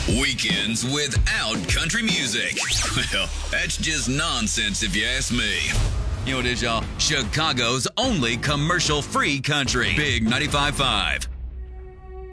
Weekends without country music. Well, that's just nonsense if you ask me. You know what it is, y'all? Chicago's only commercial-free country. Big 95.5.